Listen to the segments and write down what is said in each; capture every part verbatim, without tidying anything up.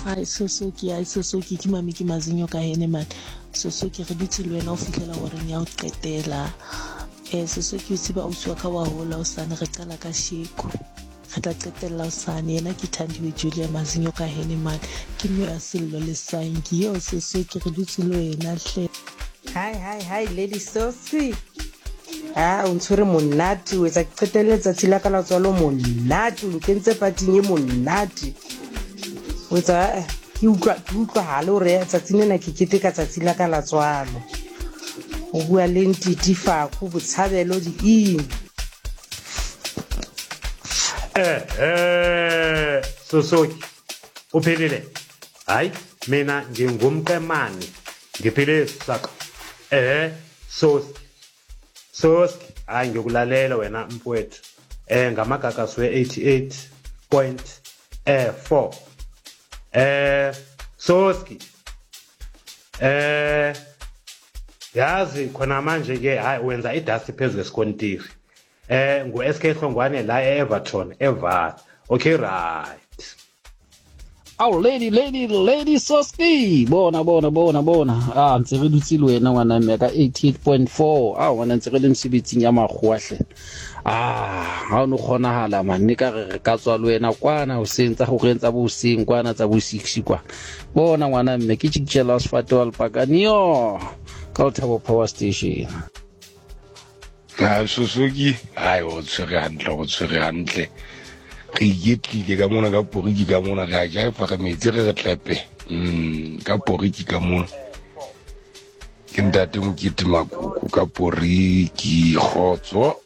Ai Sosoki ai Sosoki ke mami ke mazinyo ka hene man. Sosoki re dutse le wena o fihlela gore nya o qetela. Eh Sosoki o tsiba o tswa ka wa hola o sane re qala ka sheko. Re tla qetella o sane yena ke Thandiwe Julia mazinyo ka hene man. Ke mo a sello le sanki yo Sosoki re dutse le wena hle. Hi hi hi lady Sophie. Ah o ntshwere monate o etsa qeteletsa tsila ka la tswalo monate o kentse pating e monate. O etsa ke utlwa ke utlwa hale o re tsatsing nna ke keteka tsatsi la ka la tswalo. O bua le ntiti fa go botshabelo di eng. Eh eh Sosoki uphelile. Hayi mina ngingumqemane ngiphile saka. Eh Sosoki Sosoki hayi ngikulalela wena mfowethu. Eh ngamagagas we eighty-eight point four. Eh Sosoki eh yazi khona manje ke hayi wenza idust phezulu esikontiri. Eh ngu S K Hlongwane la eEverton eVaal. Okay right. Oh lady lady lady Soski bona bona bona bona ah ntse re dutse le wena ngwana mme ka eighty-eight point four ah wana ntse re le msebetsing ya magwahle ah ha o no khona hala man ka re ka tswa le wena kwana o sentsa go rentsa bo seng kwana tsa bo six kwa bona ngwana mme ke tshikela Sfatwal Paganio ka o Thabo Power Station. Ah Sosoki ai o tsere hantle o tsere hantle re yetlile ka mona ka poriki ka mona ga ja fa ka metsi re tlepe mm ka poriki ka mona ke ntate mo ke timakuku ka poriki khotso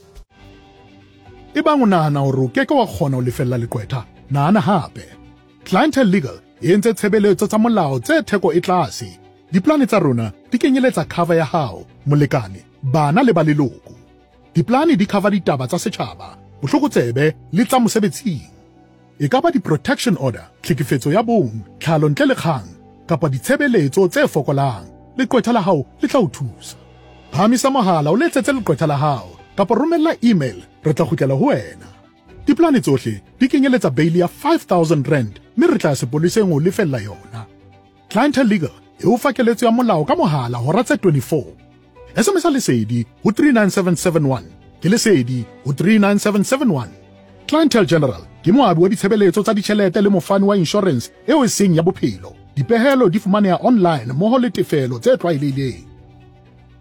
e bang o nahana hore o keke wa kgona ho lefella leqwetha nahana hape Clientele Legal e entse tshebeletso tsa molao tse theko e tlase diplane tsa rona di kenyeletsa cover ya hao molekane bana le ba leloko diplane di cover ditaba tsa setjhaba bohlokotsebe le tsa mosebetsing e ka ba di-protection order tlhekefetso ya bong tlhalo ntle le kgang kapa ditshebeletso tse fokolang leqwetha la hao le tla o thusa phamisa mohala o letsetse leqwetha la hao kapa romella email re tla kgutlela ho wena diplane tsohle di kenyeletsa bail ya five thousand rand mme re tla sepoleseng o lefella yona Clientele Legal e o fa keletso ya molao ka mohala hora tse twenty-four S M S lesedi ho three nine seven seven one ke lesedi ho three nine seven seven one. Clientele General ke moabi wa ditshebeletso tsa ditjhelete le mofani wa insurance eo e seng ya bophelo dipehelo di fumaneha online moho le tefelo tse tlwaelehileng